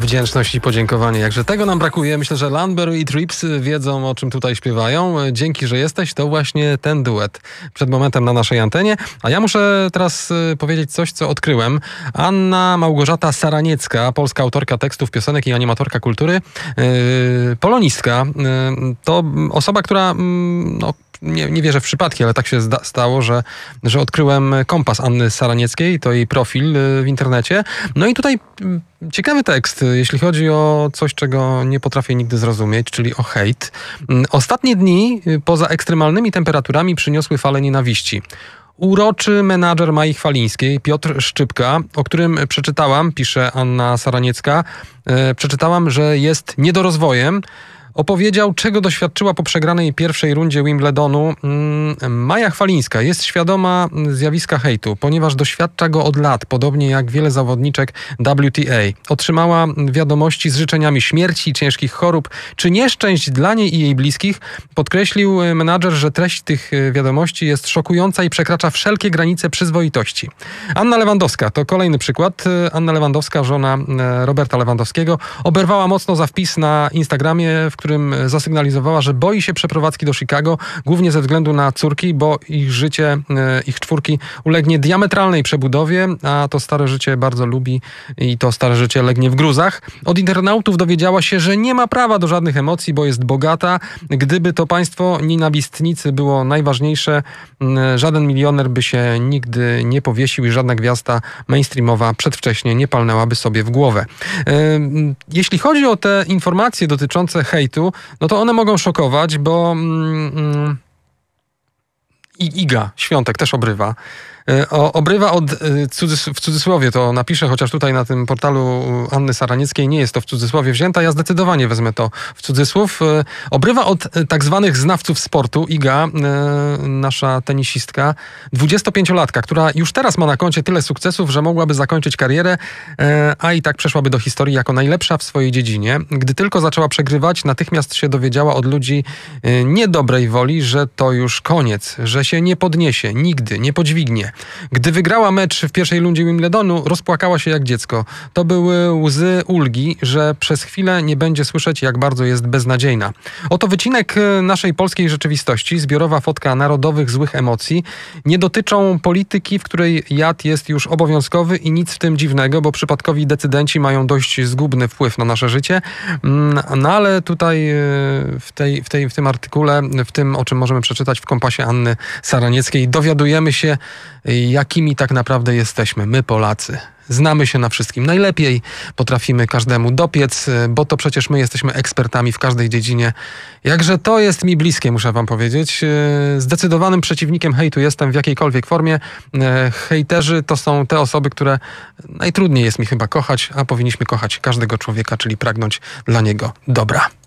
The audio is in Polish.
Wdzięczność i podziękowanie. Jakże tego nam brakuje. Myślę, że Landberry i Trips wiedzą, o czym tutaj śpiewają. Dzięki, że jesteś, to właśnie ten duet przed momentem na naszej antenie. A ja muszę teraz powiedzieć coś, co odkryłem. Anna Małgorzata Saraniecka, polska autorka tekstów, piosenek i animatorka kultury, polonistka. To osoba, która nie wierzę w przypadki, ale tak się stało, że odkryłem kompas Anny Saranieckiej, to jej profil w internecie. No i tutaj ciekawy tekst, jeśli chodzi o coś, czego nie potrafię nigdy zrozumieć, czyli o hejt. Ostatnie dni poza ekstremalnymi temperaturami przyniosły falę nienawiści. Uroczy menadżer Mai Chwalińskiej, Piotr Szczypka, o którym przeczytałam, pisze Anna Saraniecka, przeczytałam, że jest niedorozwojem, opowiedział, czego doświadczyła po przegranej pierwszej rundzie Wimbledonu. Maja Chwalińska jest świadoma zjawiska hejtu, ponieważ doświadcza go od lat, podobnie jak wiele zawodniczek WTA. Otrzymała wiadomości z życzeniami śmierci, ciężkich chorób czy nieszczęść dla niej i jej bliskich. Podkreślił menadżer, że treść tych wiadomości jest szokująca i przekracza wszelkie granice przyzwoitości. Anna Lewandowska to kolejny przykład. Anna Lewandowska, żona Roberta Lewandowskiego, oberwała mocno za wpis na Instagramie, w którym zasygnalizowała, że boi się przeprowadzki do Chicago, głównie ze względu na córki, bo ich życie, ich czwórki ulegnie diametralnej przebudowie, a to stare życie bardzo lubi i to stare życie legnie w gruzach. Od internautów dowiedziała się, że nie ma prawa do żadnych emocji, bo jest bogata. Gdyby to państwo nienawistnicy było najważniejsze, żaden milioner by się nigdy nie powiesił i żadna gwiazda mainstreamowa przedwcześnie nie palnęłaby sobie w głowę. Jeśli chodzi o te informacje dotyczące hejtu, no to one mogą szokować, bo Iga Świątek też obrywa. Obrywa w cudzysłowie to napiszę, chociaż tutaj na tym portalu Anny Saranieckiej nie jest to w cudzysłowie wzięta. Ja zdecydowanie wezmę to w cudzysłów. Obrywa od tak zwanych znawców sportu. Iga, nasza tenisistka, 25-latka, która już teraz ma na koncie tyle sukcesów, że mogłaby zakończyć karierę, a i tak przeszłaby do historii jako najlepsza w swojej dziedzinie. Gdy tylko zaczęła przegrywać, natychmiast się dowiedziała od ludzi niedobrej woli, że to już koniec, że się nie podniesie, nigdy, nie podźwignie. Gdy wygrała mecz w pierwszej rundzie Wimbledonu, rozpłakała się jak dziecko. To były łzy ulgi, że przez chwilę nie będzie słyszeć, jak bardzo jest beznadziejna. Oto wycinek naszej polskiej rzeczywistości, zbiorowa fotka narodowych złych emocji. Nie dotyczą polityki, w której jad jest już obowiązkowy i nic w tym dziwnego, bo przypadkowi decydenci mają dość zgubny wpływ na nasze życie. No ale tutaj w tym artykule, w tym, o czym możemy przeczytać w kompasie Anny Saranieckiej, dowiadujemy się, jakimi tak naprawdę jesteśmy, my Polacy. Znamy się na wszystkim. Najlepiej potrafimy każdemu dopiec, bo to przecież my jesteśmy ekspertami w każdej dziedzinie. Jakże to jest mi bliskie, muszę wam powiedzieć. Zdecydowanym przeciwnikiem hejtu jestem w jakiejkolwiek formie. Hejterzy to są te osoby, które najtrudniej jest mi chyba kochać, a powinniśmy kochać każdego człowieka, czyli pragnąć dla niego dobra.